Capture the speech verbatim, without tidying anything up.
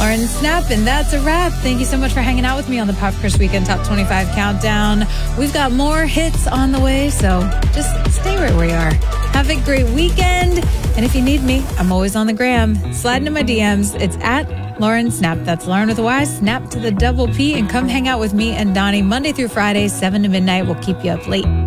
Lauren Snap, and that's a wrap. Thank you so much for hanging out with me on the Pop Crush Weekend Top twenty-five Countdown. We've got more hits on the way, so just stay right where you are. Have a great weekend. And if you need me, I'm always on the gram. Slide into my D Ms. It's at Lauren Snap. That's Lauren with a Y, Snap to the double P, and come hang out with me and Donnie Monday through Friday, seven to midnight. We'll keep you up late.